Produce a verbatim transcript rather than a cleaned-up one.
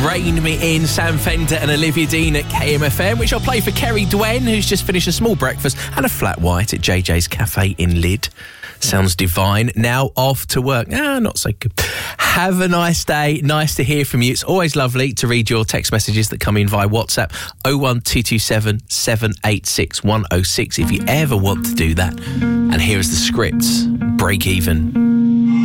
Rain Me In, Sam Fender and Olivia Dean at K M F M, which I'll play for Kerry Dwen, who's just finished a small breakfast and a flat white at J J's Cafe in Lydd. Sounds divine. Now off to work. Ah, not so good. Have a nice day. Nice to hear from you. It's always lovely to read your text messages that come in via WhatsApp. oh one two two seven, seven eight six, one oh six if you ever want to do that. And here is the script. Break Even.